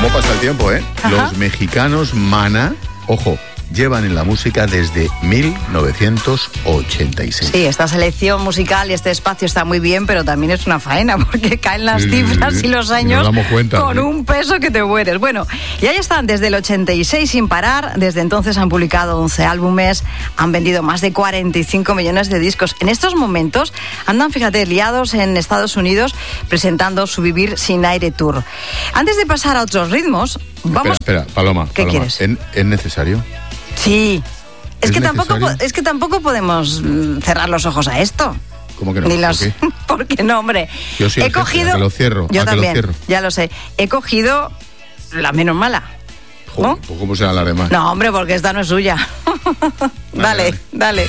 pasa el tiempo, ¿eh? Ajá. Los mexicanos Maná, ojo, llevan en la música desde 1986. Sí, esta selección musical y este espacio está muy bien, pero también es una faena porque caen las cifras y los años nos damos cuenta, con ¿sí? un peso que te mueres. Bueno, y ahí están desde el 86 sin parar. Desde entonces han publicado 11 álbumes, han vendido más de 45 millones de discos. En estos momentos andan, fíjate, liados en Estados Unidos presentando su Vivir sin Aire Tour. Antes de pasar a otros ritmos, vamos... Espera, Paloma. ¿Qué quieres? ¿Es necesario? Sí. Es que necesario? tampoco podemos cerrar los ojos a esto. ¿Cómo que no? Ni los... ¿Por qué? ¿Por qué no, hombre? Yo soy el jefe, a que lo cierro. Yo a que también, lo cierro. ya lo sé. He cogido la menos mala. Joder, ¿no? pues ¿cómo será la demás? No, hombre, porque esta no es suya. Dale.